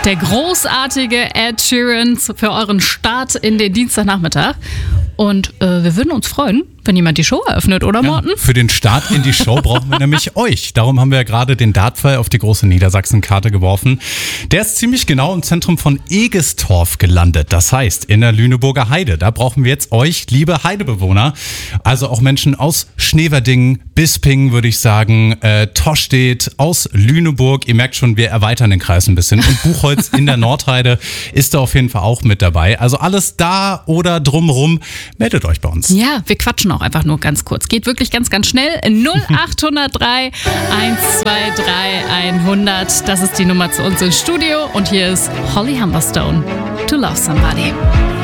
Der großartige Ed Sheeran für euren Start in den Dienstagnachmittag. Und wir würden uns freuen, wenn jemand die Show eröffnet, oder Morten? Für den Start in die Show brauchen wir nämlich euch. Darum haben wir ja gerade den Dartpfeil auf die große Niedersachsen-Karte geworfen. Der ist ziemlich genau im Zentrum von Egestorf gelandet. Das heißt, in der Lüneburger Heide. Da brauchen wir jetzt euch, liebe Heidebewohner. Also auch Menschen aus Schneverdingen, Bisping, würde ich sagen, Tostedt, aus Lüneburg. Ihr merkt schon, wir erweitern den Kreis ein bisschen. Und Buchholz in der Nordheide ist da auf jeden Fall auch mit dabei. Also alles da oder drumherum. Meldet euch bei uns. Ja, wir quatschen auch einfach nur ganz kurz. Geht wirklich ganz, ganz schnell. 0803 123 100. Das ist die Nummer zu uns ins Studio. Und hier ist Holly Humberstone. To Love Somebody.